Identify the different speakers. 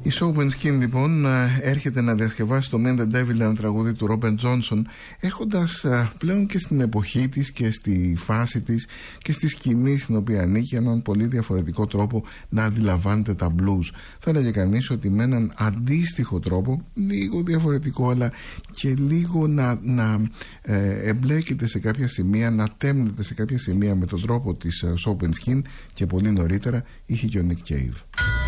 Speaker 1: Η Sopenskin λοιπόν έρχεται να διασκευάσει το Man the Devil, ένα τραγούδι του Robert Johnson, έχοντας πλέον και στην εποχή της και στη φάση της και στη σκηνή στην οποία ανήκει έναν πολύ διαφορετικό τρόπο να αντιλαμβάνεται τα blues. Θα έλεγε κανείς ότι με έναν αντίστοιχο τρόπο, λίγο διαφορετικό, αλλά και λίγο να εμπλέκεται σε κάποια σημεία, να τέμνεται σε κάποια σημεία με τον τρόπο της Sopenskin, και πολύ νωρίτερα είχε και ο Nick Cave.